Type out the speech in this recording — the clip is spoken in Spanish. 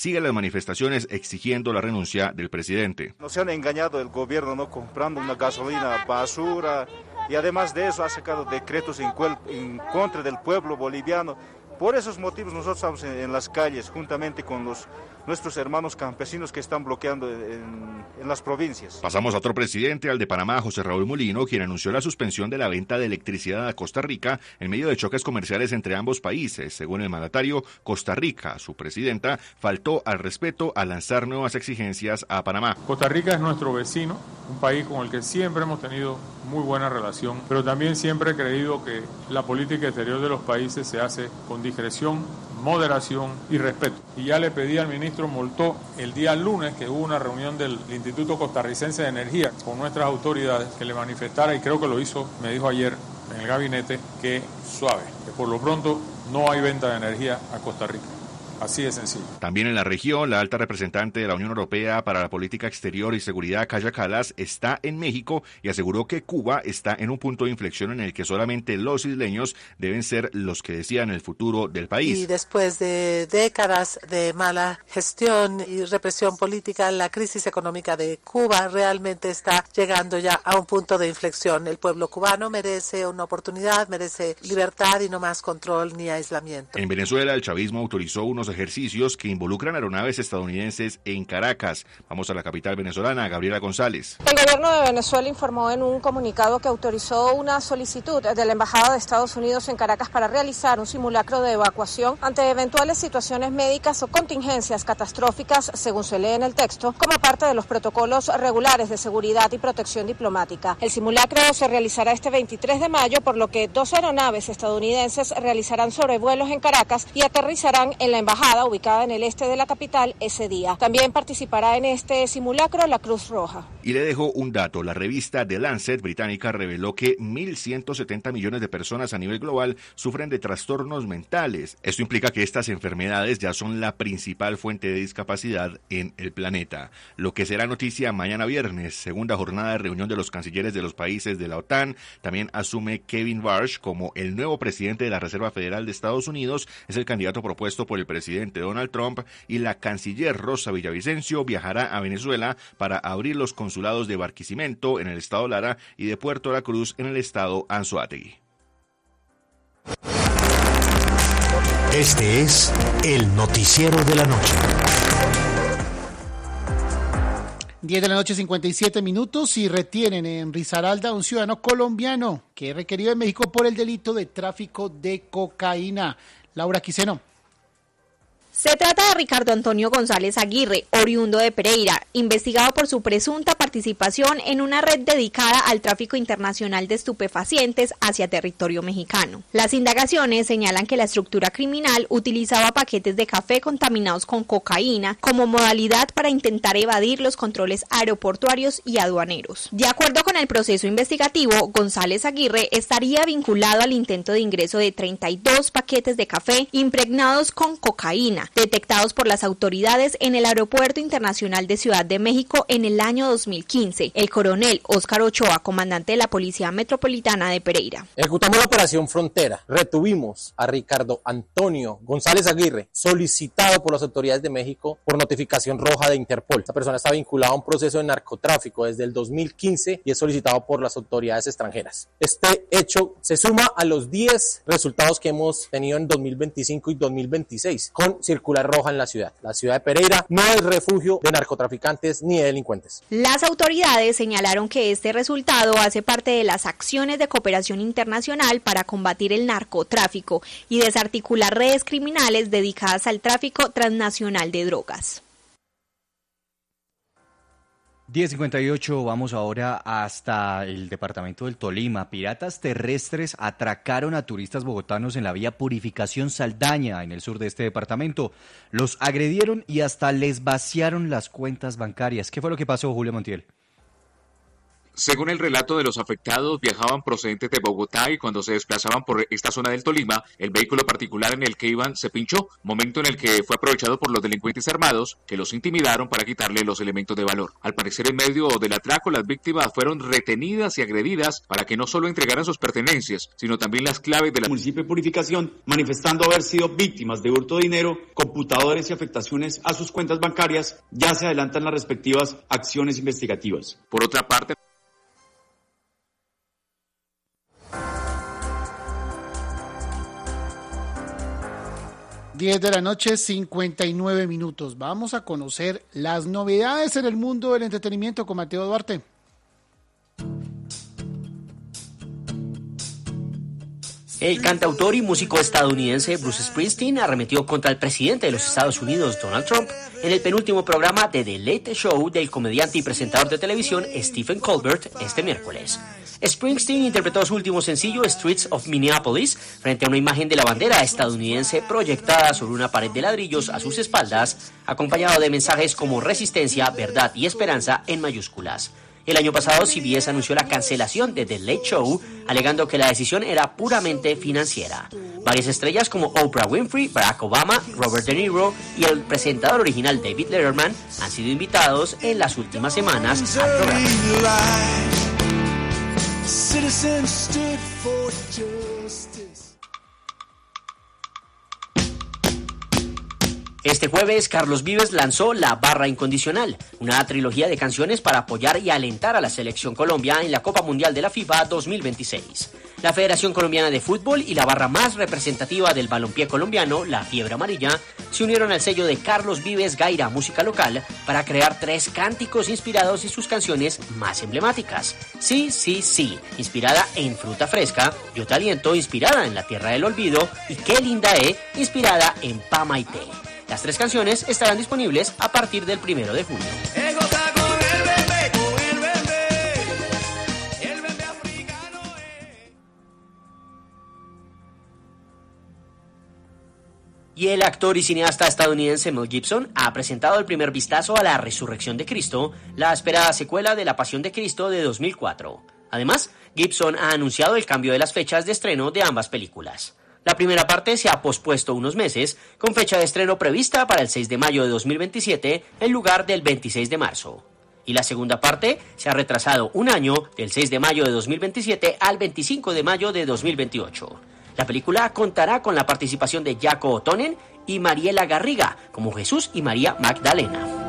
siguen las manifestaciones exigiendo la renuncia del presidente. Nos han engañado el gobierno, ¿no?, comprando una gasolina basura, y además de eso ha sacado decretos en contra del pueblo boliviano. Por esos motivos nosotros estamos en las calles juntamente con nuestros hermanos campesinos que están bloqueando en las provincias. Pasamos a otro presidente, al de Panamá, José Raúl Mulino, quien anunció la suspensión de la venta de electricidad a Costa Rica en medio de choques comerciales entre ambos países. Según el mandatario, Costa Rica, su presidenta, faltó al respeto al lanzar nuevas exigencias a Panamá. Costa Rica es nuestro vecino, un país con el que siempre hemos tenido muy buena relación, pero también siempre he creído que la política exterior de los países se hace con discreción, moderación y respeto. Y ya le pedí al ministro Moltó el día lunes, que hubo una reunión del Instituto Costarricense de Energía con nuestras autoridades, que le manifestara, y creo que lo hizo, me dijo ayer en el gabinete, que suave, que por lo pronto no hay venta de energía a Costa Rica. Así de sencillo. También en la región, la alta representante de la Unión Europea para la Política Exterior y Seguridad, Kaja Kallas, está en México y aseguró que Cuba está en un punto de inflexión en el que solamente los isleños deben ser los que decidan el futuro del país. Y después de décadas de mala gestión y represión política, la crisis económica de Cuba realmente está llegando ya a un punto de inflexión. El pueblo cubano merece una oportunidad, merece libertad y no más control ni aislamiento. En Venezuela, el chavismo autorizó unos ejercicios que involucran aeronaves estadounidenses en Caracas. Vamos a la capital venezolana, Gabriela González. El gobierno de Venezuela informó en un comunicado que autorizó una solicitud de la Embajada de Estados Unidos en Caracas para realizar un simulacro de evacuación ante eventuales situaciones médicas o contingencias catastróficas, según se lee en el texto, como parte de los protocolos regulares de seguridad y protección diplomática. El simulacro se realizará este 23 de mayo, por lo que 2 aeronaves estadounidenses realizarán sobrevuelos en Caracas y aterrizarán en la embajada ubicada en el este de la capital ese día. También participará en este simulacro la Cruz Roja. Y le dejo un dato. La revista The Lancet británica reveló que 1.170 millones de personas a nivel global sufren de trastornos mentales. Esto implica que estas enfermedades ya son la principal fuente de discapacidad en el planeta. Lo que será noticia mañana viernes, segunda jornada de reunión de los cancilleres de los países de la OTAN. También asume Kevin Barsh como el nuevo presidente de la Reserva Federal de Estados Unidos. Es el candidato propuesto por el presidente Donald Trump, y la canciller Rosa Villavicencio viajará a Venezuela para abrir los consulados de Barquisimeto en el estado Lara y de Puerto La Cruz en el estado Anzoátegui. Este es el noticiero de la noche. 10 de la noche, 57 minutos, y retienen en Risaralda a un ciudadano colombiano que es requerido en México por el delito de tráfico de cocaína. Laura Quiseno. Se trata de Ricardo Antonio González Aguirre, oriundo de Pereira, investigado por su presunta participación en una red dedicada al tráfico internacional de estupefacientes hacia territorio mexicano. Las indagaciones señalan que la estructura criminal utilizaba paquetes de café contaminados con cocaína como modalidad para intentar evadir los controles aeroportuarios y aduaneros. De acuerdo con el proceso investigativo, González Aguirre estaría vinculado al intento de ingreso de 32 paquetes de café impregnados con cocaína, detectados por las autoridades en el Aeropuerto Internacional de Ciudad de México en el año 2015. El coronel Óscar Ochoa, comandante de la Policía Metropolitana de Pereira. Ejecutamos la operación Frontera. Retuvimos a Ricardo Antonio González Aguirre, solicitado por las autoridades de México por notificación roja de Interpol. Esta persona está vinculada a un proceso de narcotráfico desde el 2015 y es solicitado por las autoridades extranjeras. Este hecho se suma a los 10 resultados que hemos tenido en 2025 y 2026 con circular roja en la ciudad. La ciudad de Pereira no es refugio de narcotraficantes ni de delincuentes. Las autoridades señalaron que este resultado hace parte de las acciones de cooperación internacional para combatir el narcotráfico y desarticular redes criminales dedicadas al tráfico transnacional de drogas. 10:58, vamos ahora hasta el departamento del Tolima. Piratas terrestres atracaron a turistas bogotanos en la vía Purificación Saldaña, en el sur de este departamento. Los agredieron y hasta les vaciaron las cuentas bancarias. ¿Qué fue lo que pasó, Julio Montiel? Según el relato de los afectados, viajaban procedentes de Bogotá y cuando se desplazaban por esta zona del Tolima, el vehículo particular en el que iban se pinchó, momento en el que fue aprovechado por los delincuentes armados que los intimidaron para quitarle los elementos de valor. Al parecer, en medio del atraco, las víctimas fueron retenidas y agredidas para que no solo entregaran sus pertenencias, sino también las claves del municipio de Purificación, manifestando haber sido víctimas de hurto de dinero, computadores y afectaciones a sus cuentas bancarias. Ya se adelantan las respectivas acciones investigativas. Por otra parte, 10 de la noche, 59 minutos. Vamos a conocer las novedades en el mundo del entretenimiento con Mateo Duarte. El cantautor y músico estadounidense Bruce Springsteen arremetió contra el presidente de los Estados Unidos, Donald Trump, en el penúltimo programa de The Late Show del comediante y presentador de televisión Stephen Colbert este miércoles. Springsteen interpretó su último sencillo, Streets of Minneapolis, frente a una imagen de la bandera estadounidense proyectada sobre una pared de ladrillos a sus espaldas, acompañado de mensajes como resistencia, verdad y esperanza en mayúsculas. El año pasado, CBS anunció la cancelación de The Late Show, alegando que la decisión era puramente financiera. Varias estrellas como Oprah Winfrey, Barack Obama, Robert De Niro y el presentador original David Letterman han sido invitados en las últimas semanas al programa. Este jueves, Carlos Vives lanzó La Barra Incondicional, una trilogía de canciones para apoyar y alentar a la Selección Colombia en la Copa Mundial de la FIFA 2026. La Federación Colombiana de Fútbol y la barra más representativa del balompié colombiano, la Fiebre Amarilla, se unieron al sello de Carlos Vives Gaira Música Local para crear 3 cánticos inspirados en sus canciones más emblemáticas. Sí, sí, sí, inspirada en Fruta Fresca, Yo Te Aliento, inspirada en La Tierra del Olvido, y Qué Linda inspirada en Pamaité. Las 3 canciones estarán disponibles a partir del 1 de junio. Y el actor y cineasta estadounidense Mel Gibson ha presentado el primer vistazo a La Resurrección de Cristo, la esperada secuela de La Pasión de Cristo de 2004. Además, Gibson ha anunciado el cambio de las fechas de estreno de ambas películas. La primera parte se ha pospuesto unos meses, con fecha de estreno prevista para el 6 de mayo de 2027 en lugar del 26 de marzo. Y la segunda parte se ha retrasado un año, del 6 de mayo de 2027 al 25 de mayo de 2028. La película contará con la participación de Jaco O'Tonen y Mariela Garriga como Jesús y María Magdalena.